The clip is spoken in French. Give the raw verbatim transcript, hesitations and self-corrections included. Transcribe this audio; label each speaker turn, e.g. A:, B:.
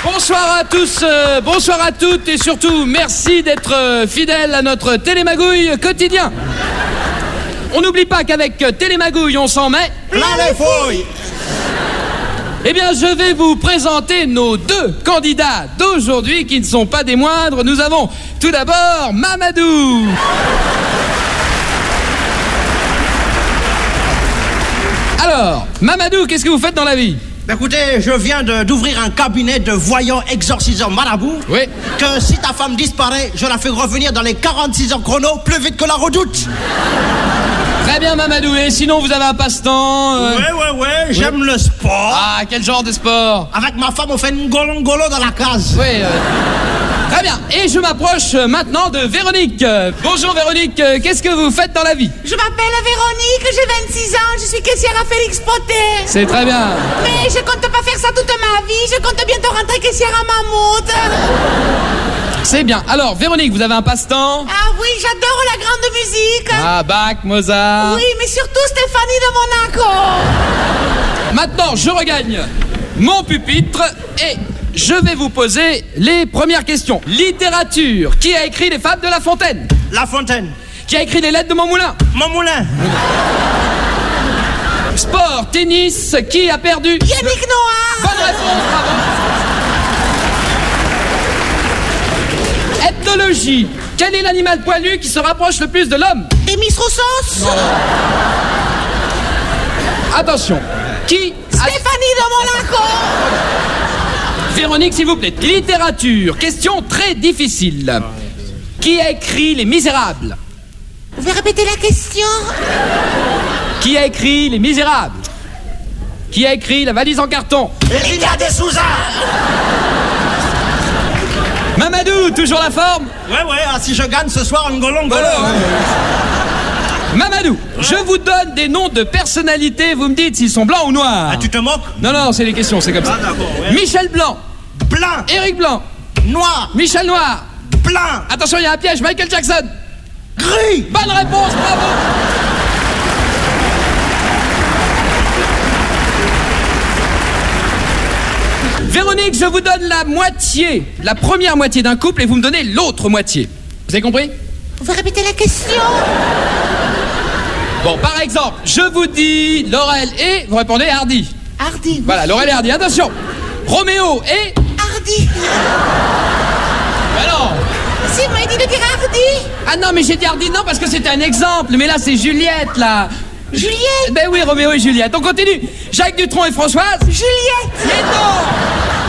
A: Bonsoir à tous, euh, bonsoir à toutes et surtout merci d'être euh, fidèles à notre Télémagouille quotidien. On n'oublie pas qu'avec Télémagouille on s'en met
B: plein les fouilles.
A: Eh bien je vais vous présenter nos deux candidats d'aujourd'hui qui ne sont pas des moindres. Nous avons tout d'abord Mamadou. Alors, Mamadou, qu'est-ce que vous faites dans la vie?
B: Écoutez, je viens de- d'ouvrir un cabinet de voyants exorcisants marabout.
A: Oui.
B: Que si ta femme disparaît, je la fais revenir dans les quarante-six heures chrono, plus vite que la redoute.
A: Très bien Mamadou, et sinon vous avez un passe-temps euh...
B: Ouais, ouais, ouais, j'aime le sport.
A: Ah, quel genre de sport?
B: Avec ma femme, on fait une golongolo dans la case.
A: Oui, euh... très bien, et je m'approche maintenant de Véronique. Euh, Bonjour Véronique, euh, qu'est-ce que vous faites dans la vie?
C: Je m'appelle Véronique, j'ai vingt-six ans, je suis caissière à Félix Poté.
A: C'est très bien.
C: Mais je compte pas faire ça toute ma vie, je compte bientôt rentrer caissière à Mammouth.
A: C'est bien. Alors, Véronique, vous avez un passe-temps?
C: Ah oui, j'adore la grande musique.
A: Ah, Bach, Mozart.
C: Oui, mais surtout Stéphanie de Monaco.
A: Maintenant, je regagne mon pupitre et je vais vous poser les premières questions. Littérature. Qui a écrit les Fables de La Fontaine?
B: La Fontaine.
A: Qui a écrit les Lettres de mon moulin?
B: Mon moulin.
A: Sport, tennis. Qui a perdu?
C: Yannick Noir.
A: Bonne réponse, bravo. Ethnologie. Quel est l'animal poilu qui se rapproche le plus de l'homme?
C: Demis Roussos.
A: Attention. Qui a...
C: Stéphanie de Monaco.
A: Véronique, s'il vous plaît. Littérature. Question très difficile. Qui a écrit Les Misérables?
C: Vous pouvez répéter la question?
A: Qui a écrit Les Misérables? Qui a écrit La valise en carton?
B: Lilia de Souza.
A: Mamadou, toujours la forme?
B: Ouais, ouais, ah, si je gagne ce soir, une golongolo.
A: Voilà. Mamadou, je vous donne des noms de personnalités, vous me dites s'ils sont blancs ou noirs.
B: Ah, tu te moques?
A: Non, non, c'est les questions, c'est comme ça.
B: Ah, d'accord, ouais.
A: Michel Blanc,
B: Blanc.
A: Éric Blanc,
B: Noir.
A: Michel Noir.
B: Blanc.
A: Attention, il y a un piège, Michael Jackson.
B: Gris.
A: Bonne réponse, bravo. Véronique, je vous donne la moitié, la première moitié d'un couple et vous me donnez l'autre moitié. Vous avez compris?
C: Vous pouvez répéter la question?
A: Bon, par exemple, je vous dis Laurel et vous répondez Hardy.
C: Hardy.
A: Voilà, Laurel et Hardy. Attention, Roméo et...
C: Hardy.
A: Ben non.
C: Si, vous m'avez dit de dire Hardy.
A: Ah non, mais j'ai dit Hardy, non, parce que c'était un exemple. Mais là, c'est Juliette, là.
C: Juliette.
A: Ben oui, Roméo et Juliette. On continue. Jacques Dutronc et Françoise.
C: Juliette.
A: Et non.